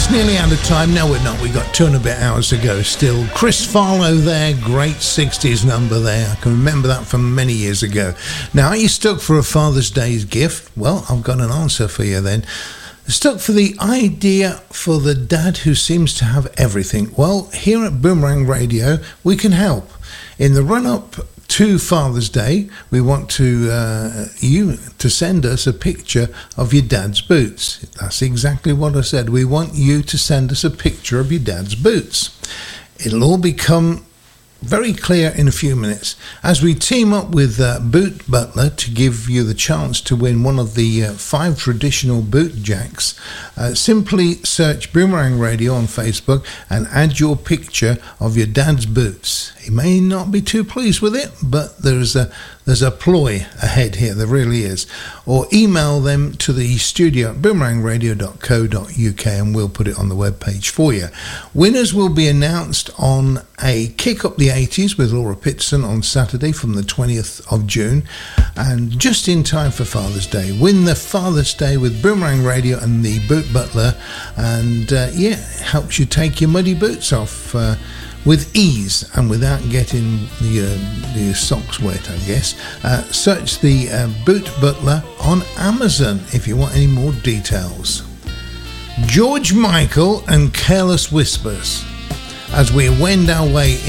It's nearly out of time. No, we're not. We've got 2 and a bit hours to go still. Chris Farlow there, great 60s number there. I can remember that from many years ago. Now, are you stuck for a Father's Day's gift? Well, I've got an answer for you then. Stuck for the idea for the dad who seems to have everything? Well, here at Boomerang Radio, we can help. In the run-up to Father's Day, we want you to send us a picture of your dad's boots. That's exactly what I said. We want you to send us a picture of your dad's boots. It'll all become very clear in a few minutes as we team up with Boot Butler to give you the chance to win one of the 5 traditional boot jacks. Simply search Boomerang Radio on Facebook and add your picture of your dad's boots. He may not be too pleased with it, but there's a ploy ahead here, there really is. Or email them to the studio at boomerangradio.co.uk and we'll put it on the webpage for you. Winners will be announced on a Kick Up the 80s with Laura Pitson on Saturday from the 20th of June. And just in time for Father's Day, win the Father's Day with Boomerang Radio and the Boot Butler. And it helps you take your muddy boots off with ease and without getting the socks wet, I guess. Search the Boot Butler on Amazon if you want any more details. George Michael and Careless Whispers as we wend our way